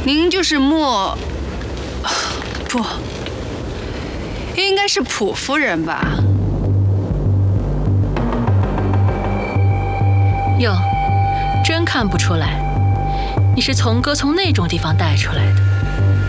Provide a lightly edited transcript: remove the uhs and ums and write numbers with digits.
您就是莫……不，应该是普夫人吧？ 哟，真看不出来，你是从哥从那种地方带出来的。